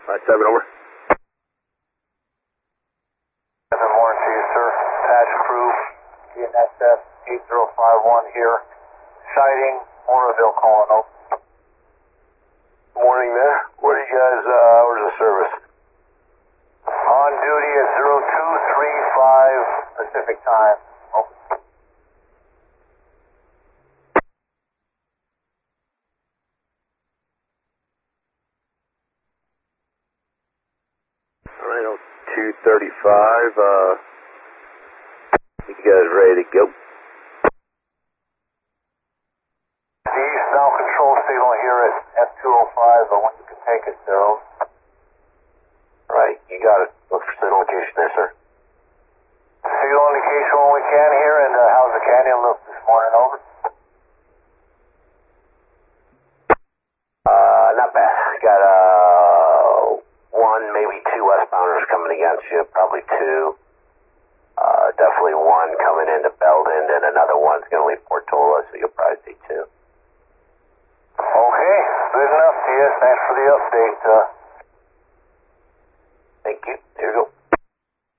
7 over. 7 morning to you, sir. Patch crew, DNSS 8051 here. Sighting, Motorville calling over. Morning there. What are you guys, hours of service? On duty at 0235 Pacific time. Over. Alright, 235, you guys ready to go? The eastbound control signal here at F205, when you can take it, sir. Right, you got it. Look for signal location there, sir. Signal indication when we can here, and how's the canyon look this morning, over? Not bad. Got, 1, maybe 2 westbounders coming against you, probably 2. Definitely 1 coming into Belden, and another one's going to leave Portola, so you'll probably see 2. Okay, good enough to you. Thanks for the update. Thank you. Here you go.